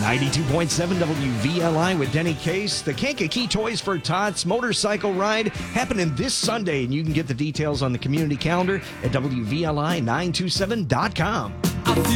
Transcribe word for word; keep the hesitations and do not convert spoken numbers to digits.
ninety-two point seven W V L I with Denny Case. The Kankakee Toys for Tots motorcycle ride happening this Sunday, and you can get the details on the community calendar at W V L I nine two seven dot com.